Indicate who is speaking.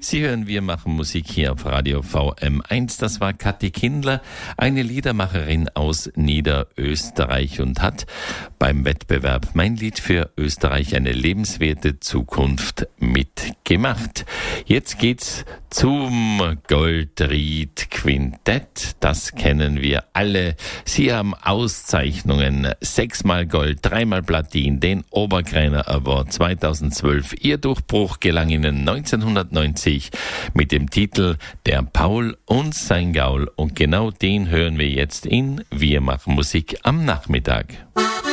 Speaker 1: Sie hören, wir machen Musik hier auf Radio VM1. Das war Kathi Kindler, eine Liedermacherin aus Niederösterreich und hat beim Wettbewerb Mein Lied für Österreich eine lebenswerte Zukunft mitgemacht. Jetzt geht's zum Goldried Quintett. Das kennen wir alle. Sie haben Auszeichnungen, 6-mal Gold, 3-mal Platin, den Oberkreiner Award 2012. Ihr Durchbruch gelang Ihnen 1990 mit dem Titel Der Paul und sein Gaul. Und genau den hören wir jetzt in Wir machen Musik am Nachmittag.